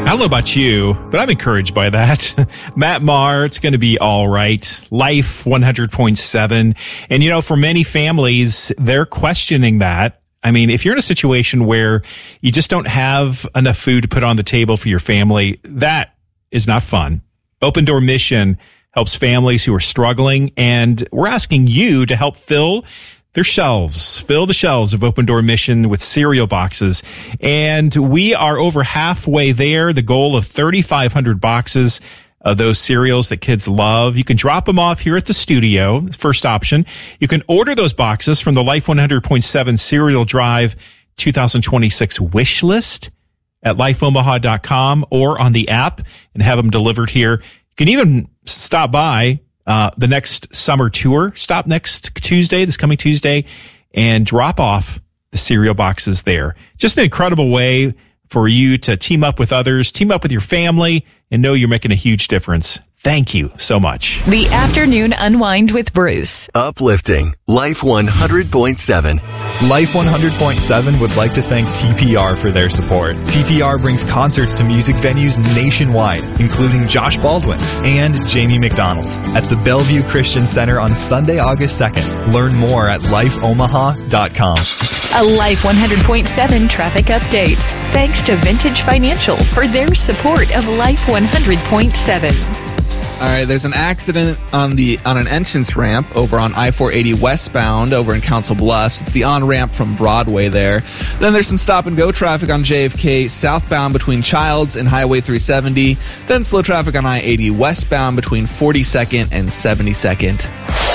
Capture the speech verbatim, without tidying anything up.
I don't know about you, but I'm encouraged by that. Matt Maher, it's going to be all right. Life one hundred point seven. And, you know, for many families, they're questioning that. I mean, if you're in a situation where you just don't have enough food to put on the table for your family, that is not fun. Open Door Mission helps families who are struggling, and we're asking you to help fill their shelves, fill the shelves of Open Door Mission with cereal boxes. And we are over halfway there, the goal of thirty-five hundred boxes of those cereals that kids love. You can drop them off here at the studio, first option. You can order those boxes from the Life one hundred point seven Cereal Drive twenty twenty-six wish list at life omaha dot com or on the app and have them delivered here. You can even stop by Uh, the next summer tour. Stop next Tuesday, this coming Tuesday, and drop off the cereal boxes there. Just an incredible way for you to team up with others, team up with your family, and know you're making a huge difference. Thank you so much. The Afternoon Unwind with Bruce. Uplifting. Life one hundred point seven. Life one hundred point seven would like to thank T P R for their support. T P R brings concerts to music venues nationwide, including Josh Baldwin and Jamie McDonald at the Bellevue Christian Center on Sunday, August second. Learn more at life omaha dot com. A Life one hundred point seven traffic update. Thanks to Vintage Financial for their support of Life one hundred point seven. All right, there's an accident on the on an entrance ramp over on I four eighty westbound over in Council Bluffs. It's the on-ramp from Broadway there. Then there's some stop-and-go traffic on J F K southbound between Childs and Highway three seventy. Then slow traffic on I eighty westbound between forty-second and seventy-second.